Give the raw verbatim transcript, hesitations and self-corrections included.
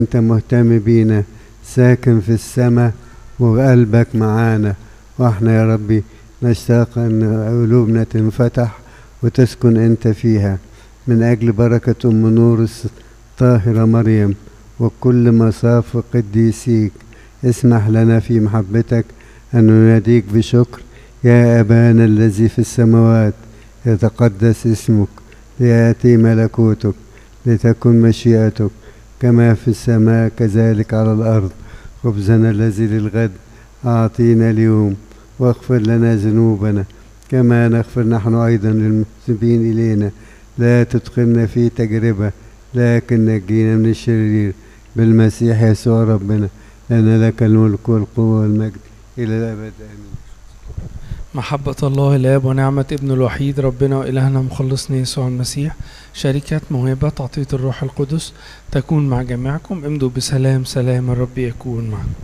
انت مهتم بينا، ساكن في السماء وقلبك معانا، واحنا يا ربي نشتاق ان قلوبنا تنفتح وتسكن انت فيها. من اجل بركة ام نور الطاهرة مريم وكل مصاف قديسيك، اسمح لنا في محبتك ان نناديك بشكر. يا ابانا الذي في السماوات، يتقدس اسمك، لياتي ملكوتك، لتكن مشيئتك كما في السماء كذلك على الأرض. خبزنا الذي للغد أعطينا اليوم، واغفر لنا ذنوبنا كما نغفر نحن أيضا للمذنبين إلينا، لا تدخلنا في تجربة لكن نجينا من الشرير، بالمسيح يسوع ربنا، لأن لك الملك والقوة والمجد إلى الأبد آمين. محبة الله الآب ونعمة ابن الوحيد ربنا وإلهنا مخلصنا يسوع المسيح، شركة موهبة عطية الروح القدس تكون مع جميعكم. امضوا بسلام، سلام الرب يكون معكم.